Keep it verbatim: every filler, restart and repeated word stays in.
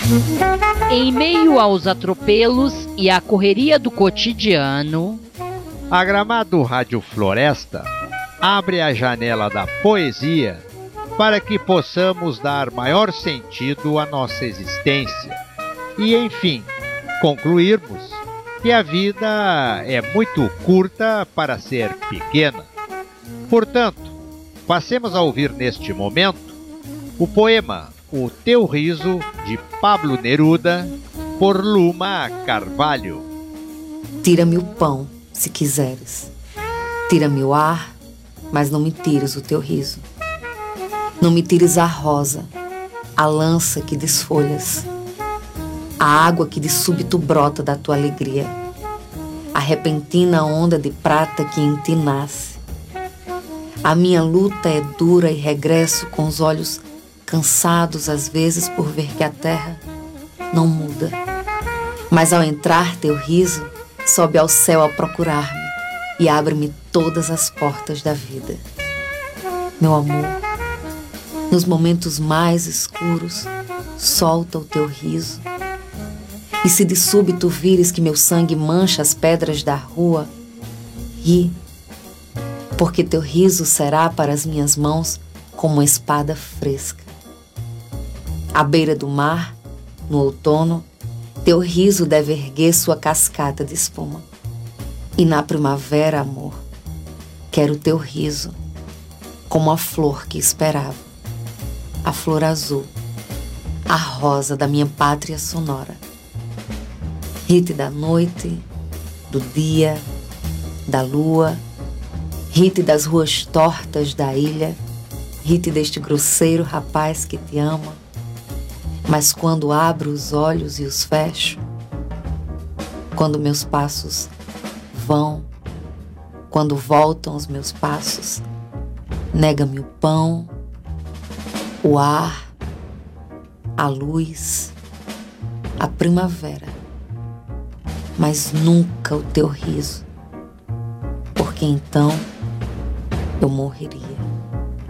Em meio aos atropelos e à correria do cotidiano, a Gramado Rádio Floresta abre a janela da poesia para que possamos dar maior sentido à nossa existência e, enfim, concluirmos que a vida é muito curta para ser pequena. Portanto, passemos a ouvir neste momento o poema O Teu Riso, de Pablo Neruda, por Luma Carvalho. Tira-me o pão, se quiseres. Tira-me o ar, mas não me tires o teu riso. Não me tires a rosa, a lança que desfolhas, a água que de súbito brota da tua alegria, a repentina onda de prata que em ti nasce. A minha luta é dura e regresso com os olhos cansados às vezes por ver que a terra não muda. Mas ao entrar teu riso, sobe ao céu a procurar-me e abre-me todas as portas da vida. Meu amor, nos momentos mais escuros, solta o teu riso. E se de súbito vires que meu sangue mancha as pedras da rua, ri, porque teu riso será para as minhas mãos como uma espada fresca. À beira do mar, no outono, teu riso deve erguer sua cascata de espuma. E na primavera, amor, quero teu riso, como a flor que esperava, a flor azul, a rosa da minha pátria sonora. Ri-te da noite, do dia, da lua, ri-te das ruas tortas da ilha, ri-te deste grosseiro rapaz que te ama. Mas quando abro os olhos e os fecho, quando meus passos vão, quando voltam os meus passos, nega-me o pão, o ar, a luz, a primavera, mas nunca o teu riso, porque então eu morreria.